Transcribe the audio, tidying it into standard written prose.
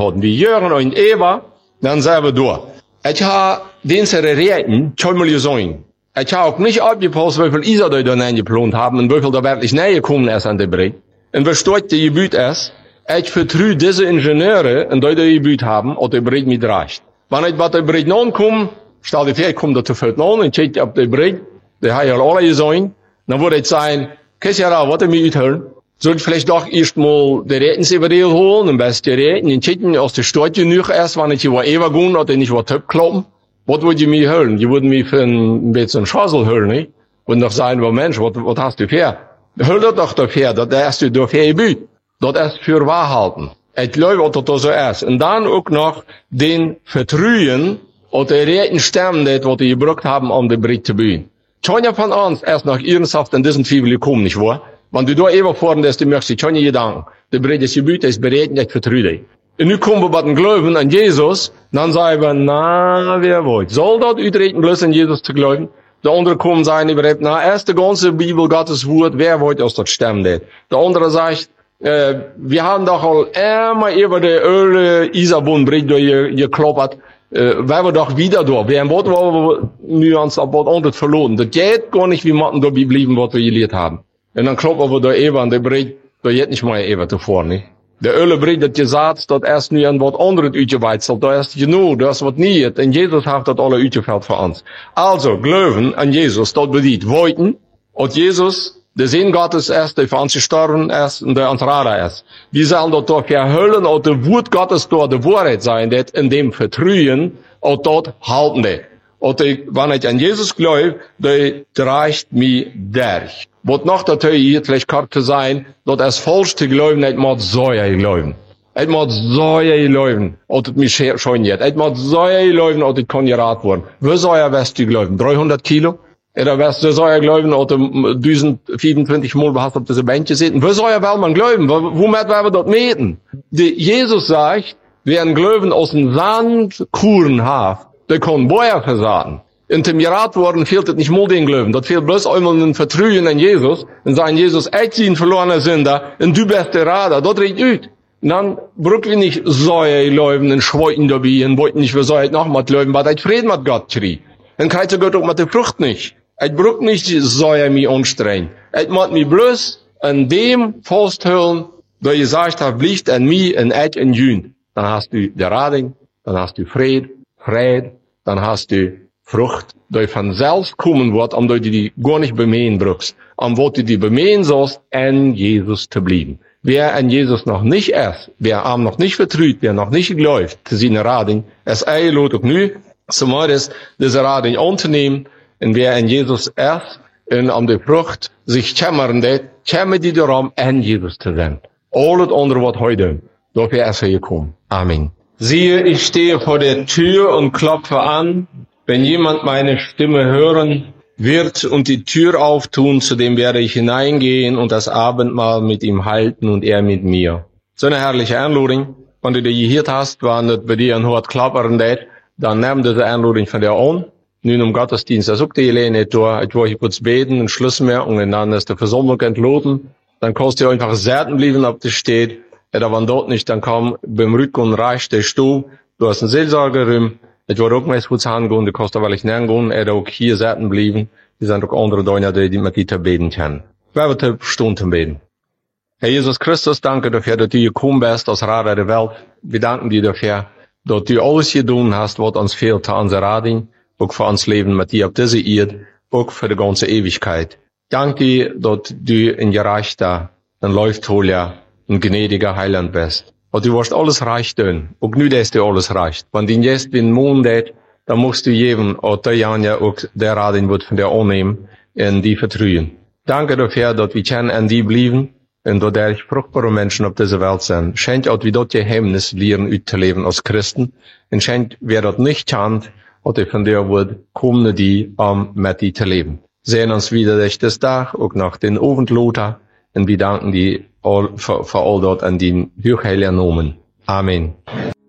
hadden. We jaren in Eva, dan zijn we door. Ik ga deze reden schon mal gezegd. Ik heb ook niet opgepast, hoeveel Israël er dan geplant hebben en hoeveel er werkelijk neergekomen is aan de Brit. En wat staat de gebied is, ik vertrouw deze ingenieuren en die de gebied hebben, dat de Brit niet reicht. Wanneer ik wat de Brit aankom, stel je voor, ik kom dat te veel aan en kijk op de Brit, die heb je al alle gezegd, dan wordt het zijn, kijk je daar, wat er mij uithalen. Zou ik vielleicht doch erstmal de Rettensüberdeal holen, een beste reden, en kijken, als de stad genoeg is, wanneer je wat even gaan, dat er niet wat opkloppen. Wat würde je mij holen? Je würde mij für een beetje een schazel holen, niet? Und doch sagen, well Mensch, wat hast du für? Hol dat doch dafür, dat hast du dafür gebuut. Dat is für waarhalten. Ik geloof dat dat zo is. En dan ook nog den vertrouwen, op de rechten stemmen, dat wat die gebruikt hebben om de Brit te bouwen. Keiner von uns ist noch ernsthaft in diesen Zwiebel gekommen, nicht wahr? Wenn du da eben vorne bist, du möchtest keine Gedanken. Der Brit ist gebuut, ist bereit, ich vertraue dich. Und nu kommen wir bei den Glauben an Jesus, dann sagen wir, na, wer wollt? Soll das uitreden, bloß an Jesus zu glauben? Der andere kommen sagen, na, erst die ganze Bibel, Gottes Wort, wer wollt, aus das stemmen das? Der andere sagt, wir haben doch al immer über die Öle Isabon-Brit gekloppert, weil wir doch wieder da. Wir haben wir uns aber anders verloren. Das geht gar nicht, wie man da bleiben, was wir gelehrt haben. Und dann kloppen wir da eben an der Brit, da geht nicht mal eben zuvor, nicht? De Öle Brit, dat je zaad, dat is nu een wat andere uitgeweid, dat is genoeg, dat is wat niet. En Jezus heeft dat alle uitgeveld voor ons. Also, geloven aan Jezus, dat bedoelt wollten, dat Jezus de Zin Gottes is, die voor ons gestorben is en die ons raden is. Wir sollen dat doch verhüllen, dat de woord Gottes door de waarheid zijn, dat in dem vertrouwen, dat dat halten dat. Wanneer ik aan Jezus geloof, dat reicht mir durch. Wat nog dat hij hier vielleicht kort te zijn, dat is falsch te geloven, het moet zoja geloven. Het moet zoja geloven, als het mij schoon gaat. Het moet zoja geloven, als het kan geraad worden. We zoja west u geloven, 300 kilo? Oder west du zoja geloven, als er 1024 Mal behast op deze Bänkje zitten? We zoja wel man geloven, womit we dat meten? Jesus sagt, wer een geloven als een Sandkuren heeft, der kann Bäuer versagen. In dem Gerat worden fehlt es nicht mal den Glauben. Das fehlt bloß einmal ein Vertrauen in Jesus. Und sagen, Jesus, ich bin ein verlorener Sünder. Und du bist der Rader. Das redet ut. Und dann brauchen wir nicht Säue glauben und schweiten dabei und wollten nicht für Säue noch mal glauben, weil ich Frieden mit Gott krieg. Dann kann ich Gott auch mit der Frucht nicht. Ich brauche nicht Säue mich anstrengen. Ich muss mich bloß an dem festhalten, der gesagt hat, blicht an mich und ich in Jün. Dann hast du der Rading, dann hast du Fried, dann hast du Frucht, die von selbst kommen wird, um die gar nicht bemühen brauchst, um wo du die bemühen sollst, an Jesus zu bleiben. Wer an Jesus noch nicht ist, wer am noch nicht vertraut, wer noch nicht glaubt, zu seiner Rading, es einlädt auch nu, zumal diese Rading anzunehmen, und wer an Jesus ist, und um die Frucht sich kämmern, kämmern die darum, an Jesus zu sein. Alles andere wird heute, dafür ist er gekommen. Amen. Siehe, ich stehe vor der Tür und klopfe an. Wenn jemand meine Stimme hören wird und die Tür auftun, zu dem werde ich hineingehen und das Abendmahl mit ihm halten und er mit mir. So eine herrliche Einladung. Wenn du die gehört hast, wenn das bei dir ein Hort klappern wird, dann nimm diese Einladung von dir an. Nun im Gottesdienst, das auch die Helene durch. Ich wollte kurz beten, ein Schlussmerkung, und dann ist die Versammlung entladen. Dann kannst du einfach selten bleiben, ob das steht. Oder wenn dort nicht, dann komm beim Rückkommen reicht der Stuhl. Du hast einen Seelsorgerraum. Ich wollte auch mal kurz hingehen, du kannst da weil ich nicht gehen, auch hier selten bleiben. Wir sind auch andere Leute, die mit dir beten können. Wir werden Stunden beten. Herr Jesus Christus, danke dafür, dass du gekommen bist als Rader der Welt. Wir danken dir dafür, dass du alles getan hast, was uns fehlt zu unserer Rading, auch für uns Leben mit dir auf dieser Erde, auch für die ganze Ewigkeit. Danke dir, dass du ein gerechter, ein Läuftholiger, ein gnädiger Heiland bist. Und du wirst alles reich tun. Auch nu, dass du alles reicht. Wenn du jetzt bin Mond, dann musst du jedem, und der Janja auch der Radin wird von dir annehmen, und die vertrauen. Danke dafür, dass wir können an die bleiben, und dass der fruchtbare Menschen auf dieser Welt sind. Schenkt auch, wie dort Geheimnis lernen, auszuleben als Christen. Und schenkt, wer das nicht kann, dass er von dir wird, kommen die, mit dir zu leben. Sehen uns wieder durch das Tag, auch nach den Abendloter, und wir danken dir für all dort an den Hochheiligen Namen. Amen.